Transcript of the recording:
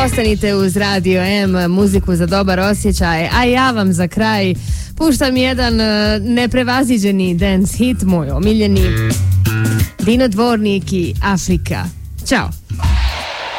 Ostanite uz Radio M, muziku za dobar osjećaj, a ja vam za kraj puštam jedan neprevaziđeni dance hit, moj omiljeni, Dino Dvornik i Afrika. Ćao!